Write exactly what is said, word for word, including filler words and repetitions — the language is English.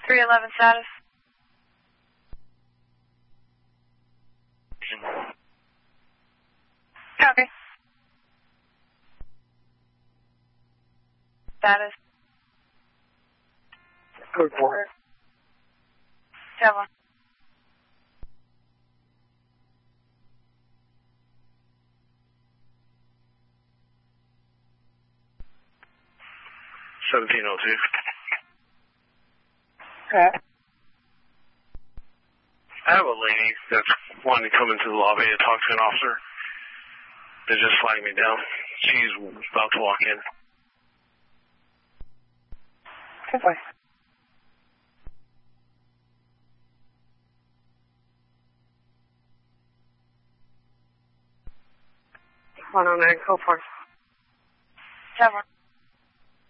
three eleven status. Copy. Status. Code four. Seven. seventeen oh two. Okay. I have a lady that's wanting to come into the lobby to talk to an officer. They're just flagging me down. She's about to walk in. Good boy. one oh nine, go for it. Seven.